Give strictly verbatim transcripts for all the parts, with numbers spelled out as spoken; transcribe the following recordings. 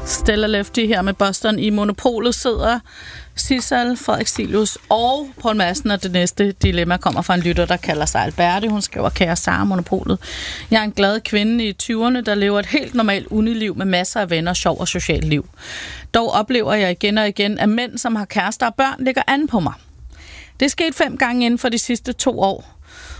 Stella Lefty her med Boston. I Monopolet sidder Sissel, Frederik Silius og Poul Madsen, og det næste dilemma kommer fra en lytter, der kalder sig Alberte. Hun skriver, kære Sara, Monopolet. Jeg er en glad kvinde i tyverne, der lever et helt normalt uniliv med masser af venner, sjov og socialt liv. Dog oplever jeg igen og igen, at mænd, som har kærester og børn, ligger an på mig. Det er sket fem gange inden for de sidste to år.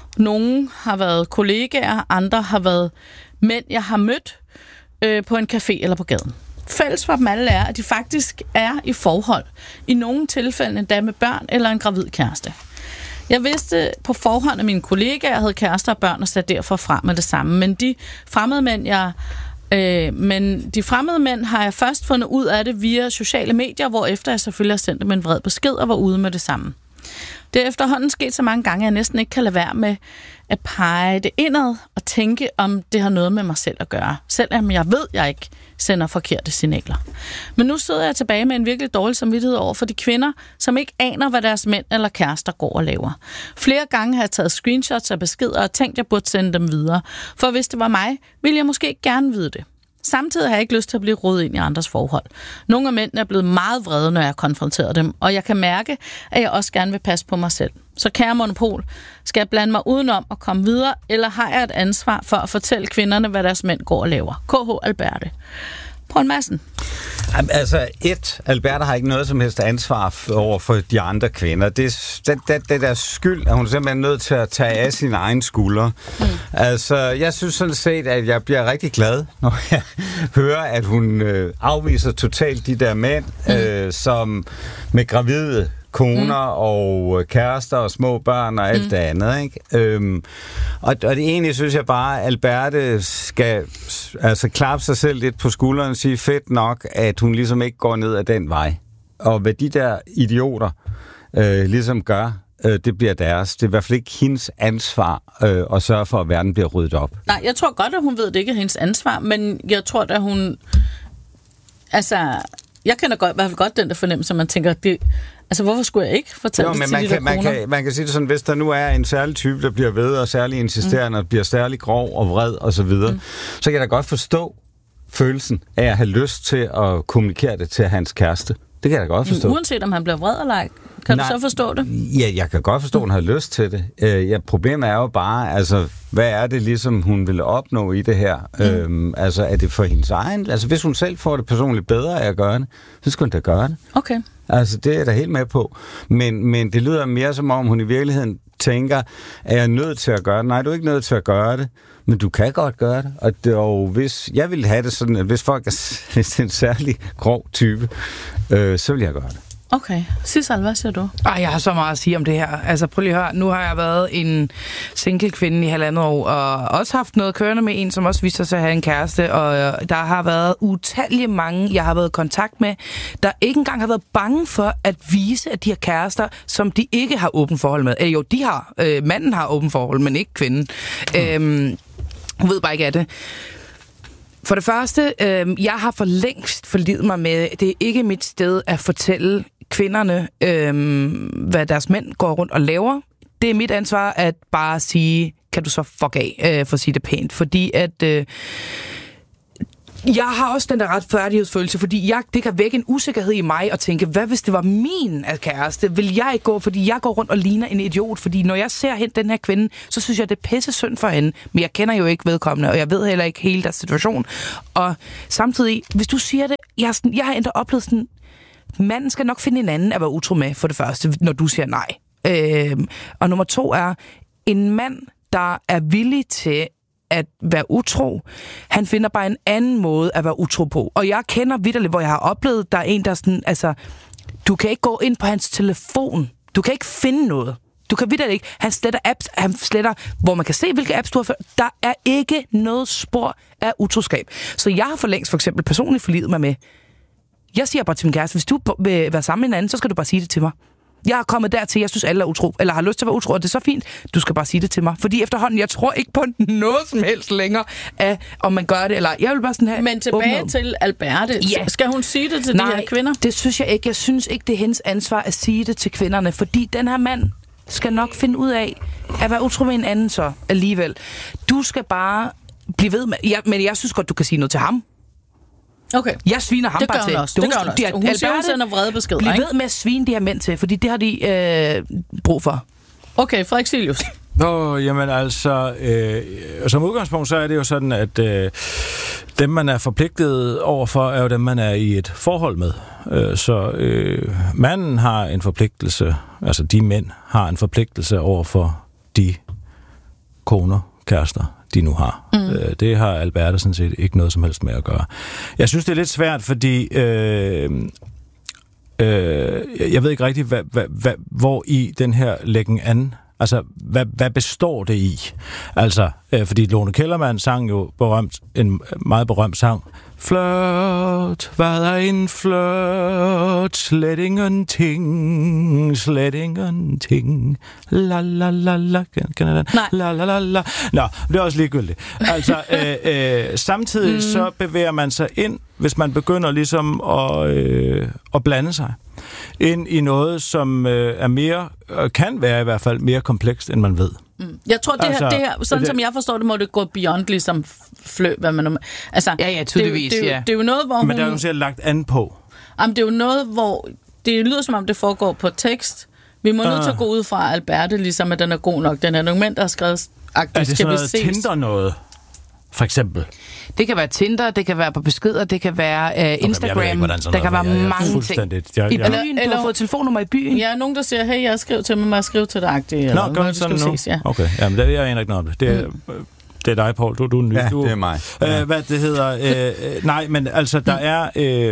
Nogle har været kollegaer, andre har været mænd, jeg har mødt øh, på en café eller på gaden. Fælles for dem alle er, at de faktisk er i forhold. I nogle tilfælde endda med børn eller en gravid kæreste. Jeg vidste på forhånd, at mine kollegaer havde kærester og børn og satte derfor frem med det samme. Men de fremmede mænd, jeg, øh, men de fremmede mænd har jeg først fundet ud af det via sociale medier, hvorefter jeg selvfølgelig har sendt dem en vred besked og var ude med det samme. Det er efterhånden sket så mange gange, at jeg næsten ikke kan lade være med at pege det indad og tænke, om det har noget med mig selv at gøre. Selvom jeg ved, at jeg ikke sender forkerte signaler. Men nu sidder jeg tilbage med en virkelig dårlig samvittighed over for de kvinder, som ikke aner, hvad deres mænd eller kærester går og laver. Flere gange har jeg taget screenshots af beskeder og tænkt, at jeg burde sende dem videre. For hvis det var mig, ville jeg måske gerne vide det. Samtidig har jeg ikke lyst til at blive rodet ind i andres forhold. Nogle af mændene er blevet meget vrede, når jeg konfronterer dem, og jeg kan mærke, at jeg også gerne vil passe på mig selv. Så kære Monopol, skal jeg blande mig udenom og komme videre, eller har jeg et ansvar for at fortælle kvinderne, hvad deres mænd går og laver? K H Alberte. Poul Madsen. Altså, et, Alberte har ikke noget som helst ansvar over for de andre kvinder. Det, det, det, det der skyld, at hun er simpelthen nødt til at tage af sine egne skuldre. Mm. Altså, jeg synes sådan set, at jeg bliver rigtig glad, når jeg hører, at hun øh, afviser totalt de der mænd, mm. øh, som med gravide koner mm. og kærester og små børn og alt mm. det andet, ikke? Øhm, og, og det egentlig synes jeg bare, at Alberte skal altså klappe sig selv lidt på skulderen og sige, fedt nok, at hun ligesom ikke går ned ad den vej. Og hvad de der idioter øh, ligesom gør, øh, det bliver deres. Det er i hvert fald ikke hendes ansvar øh, at sørge for, at verden bliver ryddet op. Nej, jeg tror godt, at hun ved, at det ikke er hendes ansvar, men jeg tror, at hun... Altså... Jeg kender godt, i hvert fald godt den der fornemmelse, at man tænker, det, altså hvorfor skulle jeg ikke fortælle jo, det men til man de kan, der man kan, man kan sige det sådan, hvis der nu er en særlig type, der bliver ved og særlig insisterende, mm. og bliver særlig grov og vred og så videre, mm. så kan jeg da godt forstå følelsen af at have lyst til at kommunikere det til hans kæreste. Det kan jeg da godt forstå. Men uanset om han bliver vred eller ej, kan Nej, du så forstå det? Ja, jeg kan godt forstå, at hun har lyst til det. Øh, ja, problemet er jo bare, altså, hvad er det ligesom, hun vil opnå i det her? Mm. Øhm, altså, er det for hendes egen? Altså, hvis hun selv får det personligt bedre af at gøre det, så skal hun da gøre det. Okay. Altså, det er jeg da helt med på. Men, men det lyder mere som om, hun i virkeligheden tænker, er jeg nødt til at gøre det? Nej, du er ikke nødt til at gøre det, men du kan godt gøre det. Og, det, og hvis jeg ville have det sådan, at hvis folk er, hvis det er en særlig grov type, øh, så vil jeg gøre det. Okay. Sissel, hvad siger du? Ej, jeg har så meget at sige om det her. Altså, prøv lige at høre. Nu har jeg været en single kvinde i halvandet år, og også haft noget kørende med en, som også viser sig at have en kæreste, og der har været utallige mange, jeg har været i kontakt med, der ikke engang har været bange for at vise, at de har kærester, som de ikke har åbent forhold med. Øh, jo, de har. Øh, manden har åbent forhold, men ikke kvinden. Mm. Øhm, hun ved bare ikke af det. For det første, øh, jeg har for længst forlidet mig med, det er ikke mit sted at fortælle kvinderne, øh, hvad deres mænd går rundt og laver. Det er mit ansvar at bare sige, kan du så fuck af, øh, for at sige det pænt. Fordi at... Øh, jeg har også den der retfærdighedsfølelse, fordi jeg, det kan vække en usikkerhed i mig og tænke, hvad hvis det var min kæreste? Vil jeg ikke gå, fordi jeg går rundt og ligner en idiot? Fordi når jeg ser hen den her kvinde, så synes jeg, det er pisse synd for hende. Men jeg kender jo ikke vedkommende, og jeg ved heller ikke hele deres situation. Og samtidig, hvis du siger det, jeg, sådan, jeg har endda oplevet sådan, manden skal nok finde en anden at være utro med, for det første, når du siger nej. Øhm, og nummer to er, en mand, der er villig til at være utro, han finder bare en anden måde at være utro på. Og jeg kender vitterligt, hvor jeg har oplevet, der er en, der sådan, altså, du kan ikke gå ind på hans telefon. Du kan ikke finde noget. Du kan vitterligt ikke. Han sletter apps, han sletter, hvor man kan se, hvilke apps du har ført. Der er ikke noget spor af utroskab. Så jeg har for længst for eksempel personligt forlidet mig med, jeg siger bare til min kæreste, hvis du vil være sammen med en anden, så skal du bare sige det til mig. Jeg er kommet dertil, jeg synes alle er utro, eller har lyst til at være utro, og det er så fint, du skal bare sige det til mig. Fordi efterhånden, jeg tror ikke på noget som helst længere, af, om man gør det, eller jeg vil bare sådan have... Men tilbage åbenhed. Til Alberte, ja. Skal hun sige det til Nej, de her kvinder? Det synes jeg ikke. Jeg synes ikke, det er hendes ansvar at sige det til kvinderne, fordi den her mand skal nok finde ud af, at være utro med en anden så alligevel. Du skal bare blive ved med... Ja, men jeg synes godt, du kan sige noget til ham. Okay. Jeg sviner ham det bare gør til. hun også. Det gør hun også. Hun siger, hun sender vrede beskeder, Bliv ikke? ved med at svine de her mænd til, fordi det har de øh, brug for. Okay, Frederik Silius. Nå, jamen altså, øh, som udgangspunkt så er det jo sådan, at øh, dem, man er forpligtet overfor, er jo dem, man er i et forhold med. Øh, så øh, manden har en forpligtelse, altså de mænd har en forpligtelse overfor de koner, kærester, de nu har. Mm. Øh, det har Alberte sådan set ikke noget som helst med at gøre. Jeg synes, det er lidt svært, fordi øh, øh, jeg ved ikke rigtig, hvad, hvad, hvad, hvor i den her læggen an. Altså, hvad, hvad består det i? Altså, øh, fordi Lone Kellermann sang jo berømt, en meget berømt sang. Flirt, hvad er en flirt? Slet ingenting, slet ingenting. La la la la. Kan jeg den? La la la la. Nå, det er også ligegyldigt. Altså, øh, øh, samtidig mm. så bevæger man sig ind, hvis man begynder ligesom at, øh, at blande sig ind i noget, som øh, er mere, øh, kan være i hvert fald mere komplekst, end man ved. Mm. Jeg tror, det her, altså, det her sådan det, som jeg forstår det, må det gå beyond ligesom flø, hvad man... Altså, ja, ja, tydeligvis, det, det, ja. Det er jo noget, hvor Men hun... der er jo selv lagt an på. Jamen, det er jo noget, hvor... Det lyder som om, det foregår på tekst. Vi må uh. nødt til at gå ud fra Alberte, ligesom at den er god nok. Den er nogle mænd, der har skrevet... Er det sådan noget Tinder noget? For eksempul. Det kan være Tinder, det kan være på beskeder, det kan være uh, Instagram, okay, ikke, der kan være jeg, jeg mange ting. Jeg, jeg, I byen, eller, du har fået telefonnummer i byen. Ja, nogen der siger, hey, jeg skriver til mig, jeg skriver til dig. Nå, gør det sådan nu? Ses, ja. Okay, jamen, det er jeg ikke noget om det. Det er, mm. det er dig, Paul. Du, du er ny. Ja, du, det er mig. Øh, hvad det hedder? Øh, nej, men altså, der er... Øh,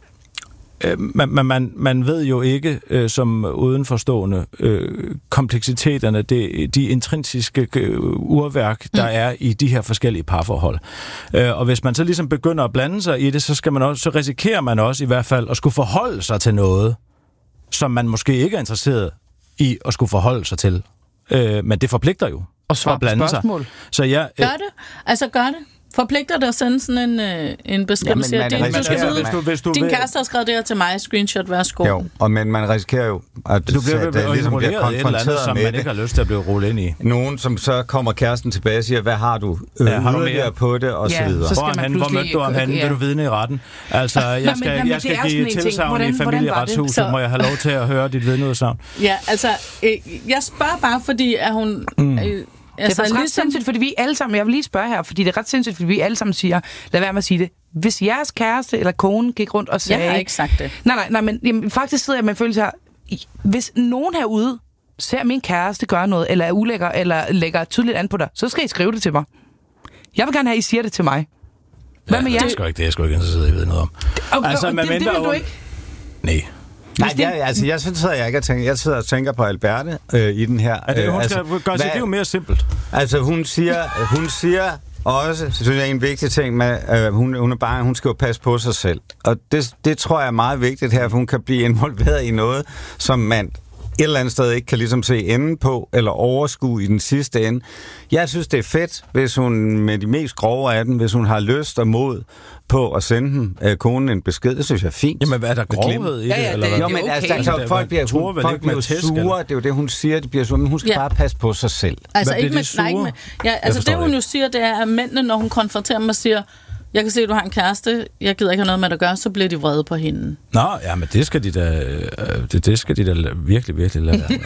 Man, man, man ved jo ikke, øh, som udenforstående, øh, kompleksiteterne, det, de intrinsiske øh, urværk, der mm. er i de her forskellige parforhold. Øh, og hvis man så ligesom begynder at blande sig i det, så, skal man også, så risikerer man også i hvert fald at skulle forholde sig til noget, som man måske ikke er interesseret i at skulle forholde sig til. Øh, men det forpligter jo og svare på spørgsmål. Sig. Så jeg, øh, gør det? Altså gør det? Forpligter dig at sende sådan en, øh, en beskrivelse? Ja, din, du skal vide, hvis du, hvis du din kæreste har skrevet det her til mig, screenshot, værsgo. Jo, og men man risikerer jo, at du bliver, det ligesom bliver konfronteret som med man ikke har lyst til at blive rullet ind i. Nogen, som så kommer kæresten tilbage og siger, hvad har du øh, ja, har du mere på det, og ja, så videre. Så hvor, han, hvor mødte du ham hen? Ja. Vil du vidne i retten? Altså, jeg skal, Nå, men, jeg skal give tilsagn i familieretshuset, må jeg have lov til at høre dit vidneudsagn. Ja, altså, øh, jeg spørger bare, fordi at hun... Mm. Øh, Altså, det er ret ligesom... sindssygt, fordi vi alle sammen, jeg vil lige spørge her, fordi det er ret sindssygt, fordi vi alle sammen siger, lad være med at sige det. Hvis jeres kæreste eller kone gik rundt og sagde... Jeg har ikke sagt det. Nej, nej, nej, men jamen, faktisk sidder jeg med en følelse her, hvis nogen herude ser min kæreste gøre noget, eller er ulækker, eller lægger tydeligt an på dig, så skal I skrive det til mig. Jeg vil gerne have, at I siger det til mig. Hvad ja, med jer? Det er sgu ikke det, jeg er sgu ikke interesseret i at vide noget om. Okay, altså, det, det vil du ikke? Nej. Nej, jeg, altså, jeg sidder jeg ikke og tænker, jeg sidder og tænker på Alberte øh, i den her. Er det, hun skal altså, gøre sig, det er jo mere simpelt. Altså, hun siger, hun siger også, så synes jeg, en vigtig ting med, øh, hun, hun er bare, hun skal jo passe på sig selv. Og det, det tror jeg er meget vigtigt her, for hun kan blive involveret i noget, som man et eller andet sted ikke kan ligesom se enden på, eller overskue i den sidste ende. Jeg synes, det er fedt, hvis hun med de mest grove af dem, hvis hun har lyst og mod på at sende dem, øh, konen en besked. Det synes jeg er fint. Jamen, hvad er der grovhed i det? Ja, ja, eller det, jo, men okay. altså, altså folk bliver, hun, folk bliver sure, det er jo det, hun siger, det bliver sure, men hun skal ja. bare passe på sig selv. Altså, ikke med, nej, ikke med, ja, altså det, hun jo siger, det er, at mændene, når hun konfronterer mig og siger, jeg kan se, at du har en kæreste, jeg gider ikke have noget med at gøre, så bliver de vrede på hende. Nå, ja, men det skal de da, det, det skal de da virkelig, virkelig lade være.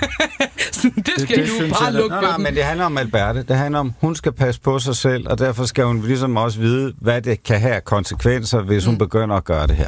det skal det, det, du bare lukke. Nej, nej, men det handler om Alberte. Det handler om, hun skal passe på sig selv, og derfor skal hun ligesom også vide, hvad det kan have konsekvenser, hvis hun mm. begynder at gøre det her.